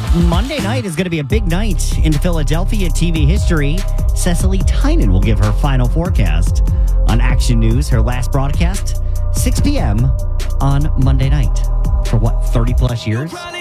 Monday night is going to be a big night in Philadelphia TV history. Cecily Tynan will give her final forecast on Action News, her last broadcast, 6 p.m. on Monday night. For what, 30 plus years?